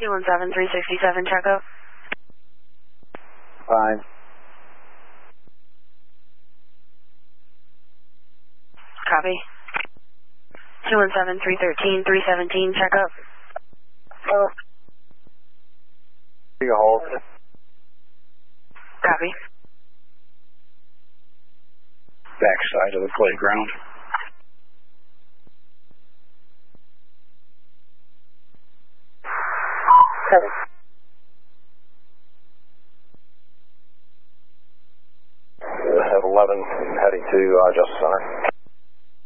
217-367, Chaco. Fine. Copy. 217-313, 317, check up. Oh. You hold. Copy. Backside of the playground. Copy. Have 11 heading to Justice Center.